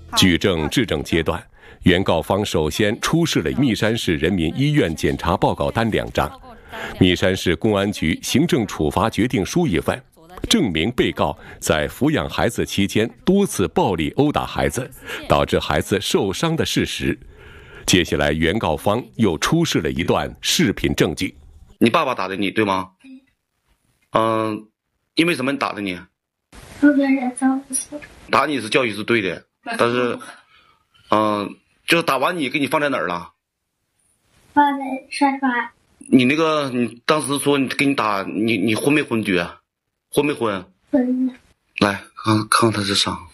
举证质证阶段，原告方首先出示了密山市人民医院检查报告单2张，密山市公安局行政处罚决定书1份，证明被告在抚养孩子期间多次暴力殴打孩子，导致孩子受伤的事实。接下来，原告方又出示了一段视频证据。 你爸爸打的你，对吗？因为什么打的你？ 我跟人教育是。 打你是教育是对的，但是，就是打完你给你放在哪儿了？ 放在沙发。 你当时说你给你打，你昏没昏厥？昏没昏？ 昏了。 来看看他这伤，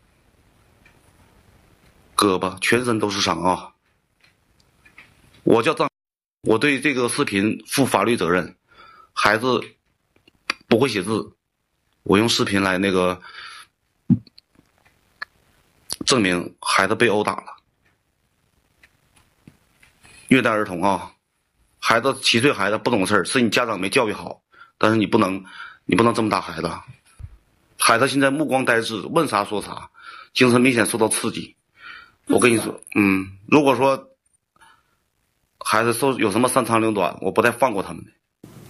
胳膊全身都是伤啊！我叫张，我对这个视频负法律责任。孩子不会写字，我用视频来证明孩子被殴打了。虐待儿童啊，孩子7岁孩子不懂事儿，是你家长没教育好，但是你不能这么打孩子。孩子现在目光呆滞，问啥说啥，精神明显受到刺激。我跟你说，如果说孩子有什么三长两短，我不带放过他们的。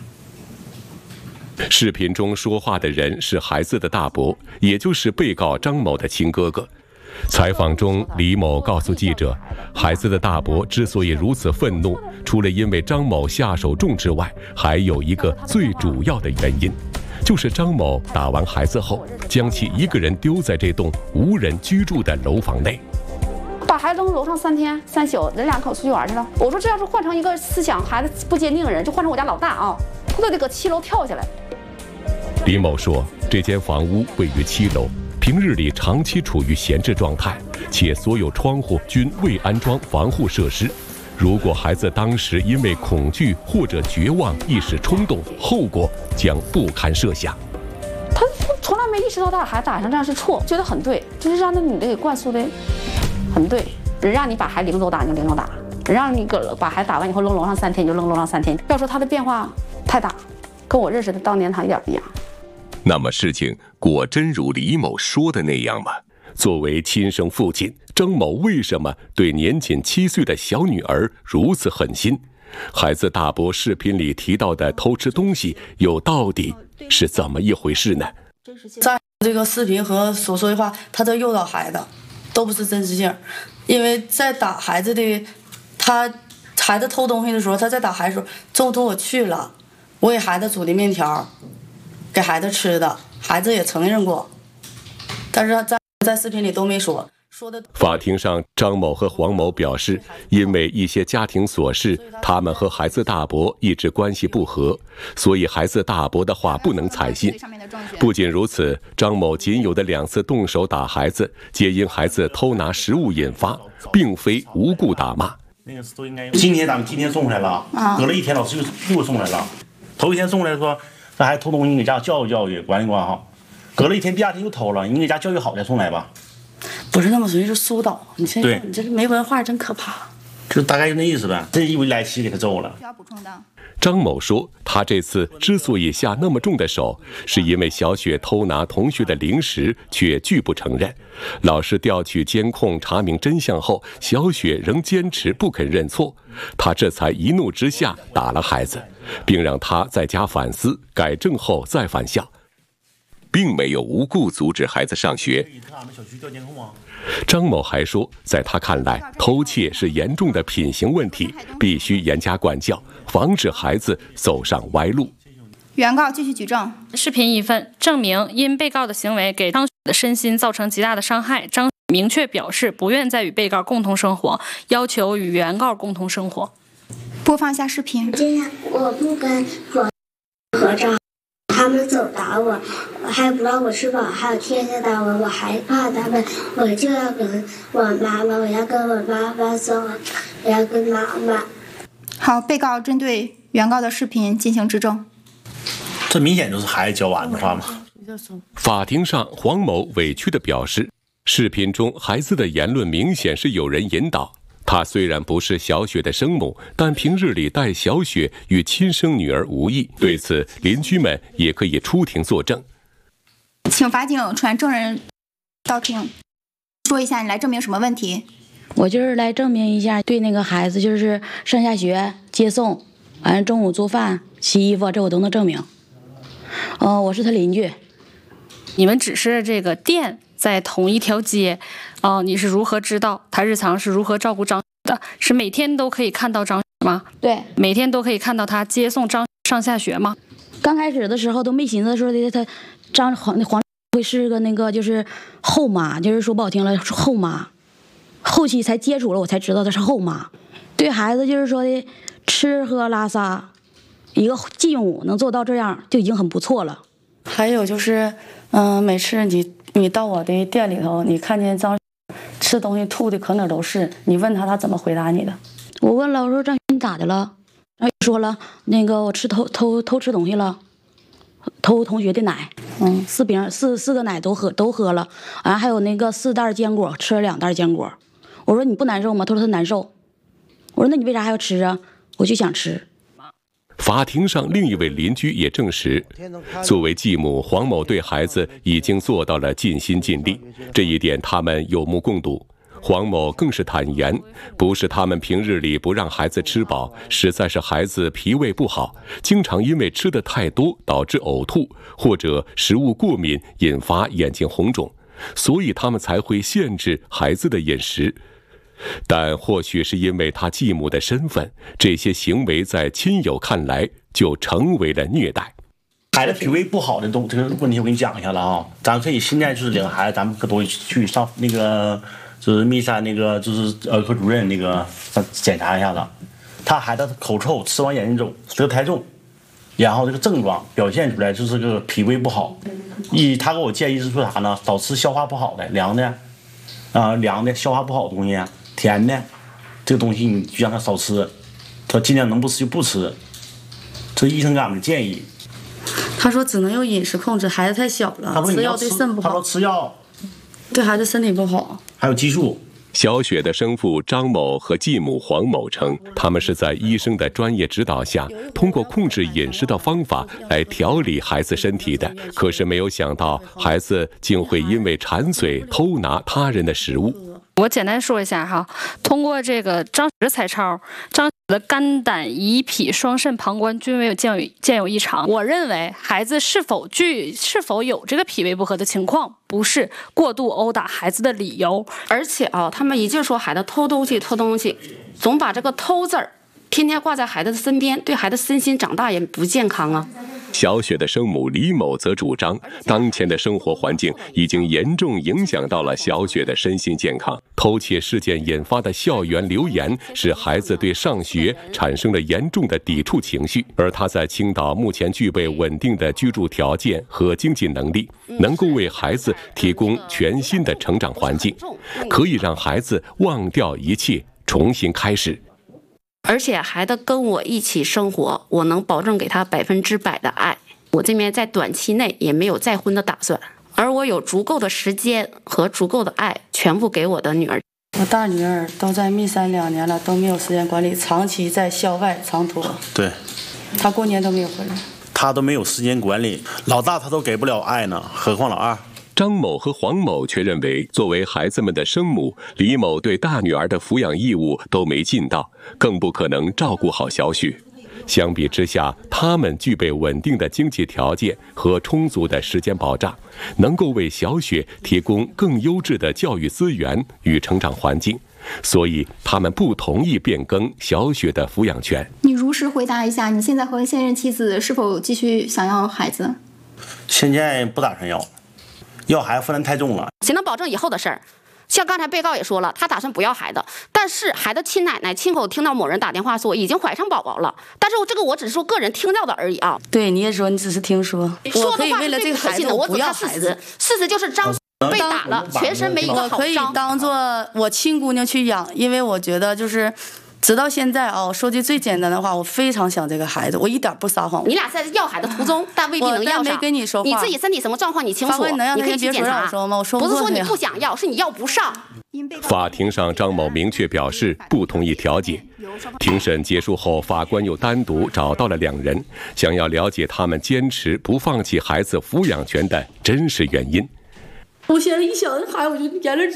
视频中说话的人是孩子的大伯，也就是被告张某的亲哥哥。采访中，李某告诉记者，孩子的大伯之所以如此愤怒，除了因为张某下手重之外，还有一个最主要的原因，就是张某打完孩子后，将其一个人丢在这栋无人居住的楼房内。 把孩子扔楼上3天3宿，人2口出去玩去了。我说这要是换成一个思想孩子不坚定的人，就换成我家老大啊，他都得搁7楼跳下来。 李某说，这间房屋位于7楼，平日里长期处于闲置状态，且所有窗户均未安装防护设施。如果孩子当时因为恐惧或者绝望一时冲动，后果将不堪设想。 他从来没意识到孩子打成这样是错，觉得很对，就是让那女的给灌输的很对。人让你把孩子领走打，你就领走打；人让你把孩子打完以后扔楼上3天，你就扔楼上3天。要说他的变化太大，跟我认识的当年他一点不一样。 那么事情果真如李某说的那样吗？作为亲生父亲，张某为什么对年仅7岁的小女儿如此狠心？孩子大伯视频里提到的偷吃东西，又到底是怎么一回事呢？ 在这个视频和所说的话，他在诱导孩子，都不是真实性。因为在打孩子的，孩子偷东西的时候，他在打孩子的时候，中途我去了，我给孩子煮的面条，给孩子吃的，孩子也承认过，但是在视频里都没说的。 法庭上，张某和黄某表示，因为一些家庭琐事，他们和孩子大伯一直关系不和，所以孩子大伯的话不能采信。不仅如此，张某仅有的2次动手打孩子，皆因孩子偷拿食物引发，并非无故打骂。 今天送回来了，隔了1天老师又送来了。头1天送来说，这孩子偷东西，你给家教育教育，管理管好。隔了1天，第2天又偷了，你给家教育好再送来吧。 不是那么容易就疏导，你这没文化真可怕。 就大概就那意思呗，这一来气给他揍了。 要补充的。 张某说，他这次之所以下那么重的手，是因为小雪偷拿同学的零食却拒不承认。老师调取监控查明真相后，小雪仍坚持不肯认错，他这才一怒之下打了孩子，并让他在家反思改正后再返校，并没有无故阻止孩子上学。张某还说，在他看来，偷窃是严重的品行问题，必须严加管教，防止孩子走上歪路。 原告继续举证。 视频1份，证明因被告的行为给张雪的身心造成极大的伤害，张雪明确表示不愿再与被告共同生活，要求与原告共同生活。 播放一下视频。 今天我不跟合照，他们总打我，我还不让我吃饱，还有天天打我，我害怕他们，我就要跟我妈妈，我要跟我妈妈走，我要跟妈妈。 好，被告针对原告的视频进行质证。 这明显就是孩子教完的话嘛。 法庭上，黄某委屈地表示，视频中孩子的言论明显是有人引导。他虽然不是小雪的生母，但平日里待小雪与亲生女儿无异。对此，邻居们也可以出庭作证。 请法警传证人到庭。 说一下你来证明什么问题？ 我就是来证明一下，对那个孩子就是上下学接送，完了中午做饭、洗衣服，这我都能证明。我是他邻居。 你们只是这个店在同一条街，你是如何知道他日常是如何照顾张的？是每天都可以看到张吗？ 对， 每天都可以看到他接送张上下学吗？ 刚开始的时候都没寻思说的他张黄会是个那个就是后妈，就是说不好听了是后妈。后期才接触了，我才知道她是后妈。对孩子就是说的吃喝拉撒，一个继母能做到这样就已经很不错了。 还有就是，每次你到我的店里头，你看见张吃东西吐的可哪都是，你问他怎么回答你的？ 我问了，我说张你咋的了？然后说了那个我偷吃东西了，偷同学的奶，四个奶都喝了，还有那个4袋坚果，吃了2袋坚果。我说你不难受吗？他说他难受。我说那你为啥还要吃啊？我就想吃。 法庭上，另一位邻居也证实，作为继母，黄某对孩子已经做到了尽心尽力，这一点他们有目共睹。黄某更是坦言，不是他们平日里不让孩子吃饱，实在是孩子脾胃不好，经常因为吃的太多导致呕吐，或者食物过敏引发眼睛红肿，所以他们才会限制孩子的饮食。但或许是因为他继母的身份，这些行为在亲友看来就成为了虐待。 孩子脾胃不好的这个问题我给你讲一下了啊，咱可以现在就是领孩子，咱们可都去上那个就是密山那个就是儿科主任那个检查一下子。他孩子口臭，吃完眼睛肿，舌苔重，然后这个症状表现出来就是个脾胃不好。他给我建议是说啥呢？少吃消化不好的凉的消化不好的东西。甜的这个东西你就让他少吃，他尽量能不吃就不吃，这医生给俺们建议。 他说只能用饮食控制，孩子太小了，吃药对肾不好。 他说吃药对孩子身体不好， 还有激素。 小雪的生父张某和继母黄某称，他们是在医生的专业指导下，通过控制饮食的方法来调理孩子身体的。可是没有想到，孩子竟会因为馋嘴偷拿他人的食物。 我简单说一下哈，通过这个张的彩超，张的肝胆胰脾双肾膀胱均未见有异常。我认为孩子是否有这个脾胃不和的情况，不是过度殴打孩子的理由。 而且他们一劲说孩子偷东西，总把这个偷字儿天天挂在孩子的身边，对孩子身心长大也不健康啊。 小雪的生母李某则主张，当前的生活环境已经严重影响到了小雪的身心健康。偷窃事件引发的校园流言，使孩子对上学产生了严重的抵触情绪。而她在青岛目前具备稳定的居住条件和经济能力，能够为孩子提供全新的成长环境，可以让孩子忘掉一切，重新开始。 而且孩子跟我一起生活，我能保证给他100%的爱。我这边在短期内也没有再婚的打算，而我有足够的时间和足够的爱，全部给我的女儿。 我大女儿都在密山2年了，都没有时间管理，长期在校外长途。 对， 她过年都没有回来， 她都没有时间管理。老大她都给不了爱呢，何况老二。 张某和黄某却认为，作为孩子们的生母，李某对大女儿的抚养义务都没尽到，更不可能照顾好小雪。相比之下，他们具备稳定的经济条件和充足的时间保障，能够为小雪提供更优质的教育资源与成长环境，所以他们不同意变更小雪的抚养权。 你如实回答一下，你现在和现任妻子是否继续想要孩子？ 现在不打算要孩子负担太重了。 谁能保证以后的事儿？像刚才被告也说了，他打算不要孩子，但是孩子亲奶奶亲口听到某人打电话说已经怀上宝宝了，但是我只是说个人听到的而已啊。 对，你也说你只是听说， 说可以为了这个孩子我不要孩子。 事实就是张被打了，全身没一个好伤。 我可以当做我亲姑娘去养，因为我觉得就是直到现在我说句最简单的话，我非常想这个孩子，我一点不撒谎。 你俩在要孩子途中，但未必能要上。 我没跟你说话， 你自己身体什么状况你清楚，你可以去检查。不是说你不想要，是你要不上。 法庭上，张某明确表示不同意调解。庭审结束后，法官又单独找到了2人，想要了解他们坚持不放弃孩子抚养权的真实原因。 我现在一想孩子，我就眼泪